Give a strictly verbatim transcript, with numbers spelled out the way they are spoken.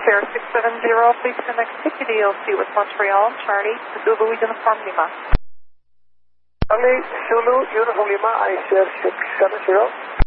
Share six seven zero, please connect to P D L C with Montreal, Charlie, Zulu Uniform Lima. Charlie, Zulu Uniform Lima, I share six seven zero.